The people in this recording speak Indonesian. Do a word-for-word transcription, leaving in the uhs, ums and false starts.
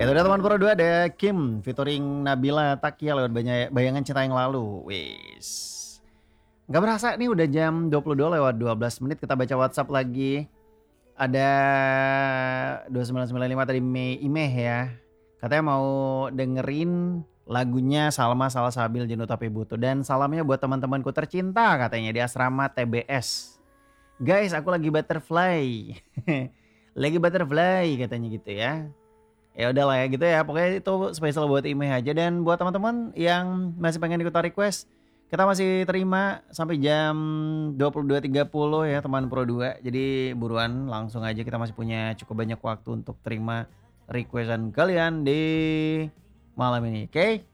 Itu dia teman Pro dua ada Kim featuring Nabila Takia lewat banya- Bayangan Cinta Yang Lalu. Wis. Gak berasa nih udah jam dua puluh dua lewat dua belas menit, kita baca WhatsApp lagi. Ada dua sembilan sembilan lima tadi Me Imeh ya. Katanya mau dengerin lagunya Salma Salsabil Jenuh Tapi Butuh. Dan salamnya buat teman-temanku tercinta katanya di asrama T B S. Guys, aku lagi butterfly. Lagi butterfly katanya gitu ya. Ya udahlah ya gitu ya. Pokoknya itu spesial buat Imeh aja, dan buat teman-teman yang masih pengen ikutan request, kita masih terima sampai jam dua puluh dua tiga puluh ya teman Pro dua. Jadi buruan langsung aja, kita masih punya cukup banyak waktu untuk terima requestan kalian di malam ini. Oke? Okay?